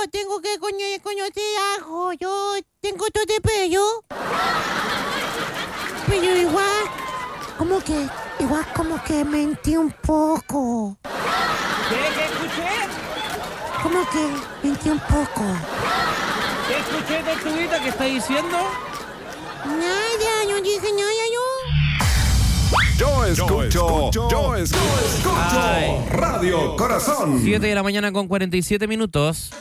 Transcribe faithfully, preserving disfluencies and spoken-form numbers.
tengo que conocer algo. Yo tengo todo de pelo. Pero igual, como que, igual como que mentí un poco. ¿Qué? ¿Qué escuché? Como que mentí un poco. ¿Qué escuché, Tortuguita? ¿Qué está diciendo? Nada, no dije nada yo. Yo escucho, yo escucho, Ay. Radio Corazón. siete de la mañana con cuarenta y siete minutos.